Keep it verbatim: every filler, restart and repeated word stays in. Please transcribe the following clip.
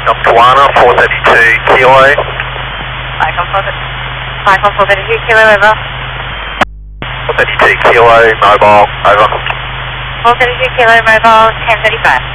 Up Tawana, four thirty-two kilo. Mike on four thirty-two kilo, over. four thirty-two kilo, mobile, over. four thirty-two kilo, mobile, ten thirty-five.